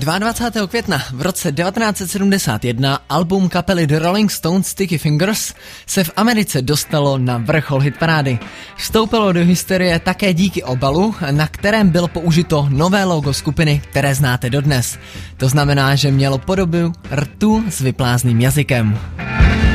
22. května v roce 1971 album kapely The Rolling Stones Sticky Fingers se v Americe dostalo na vrchol hitparády. Vstoupilo do historie také díky obalu, na kterém bylo použito nové logo skupiny, které znáte dodnes. To znamená, že mělo podobu rtu s vyplázdným jazykem.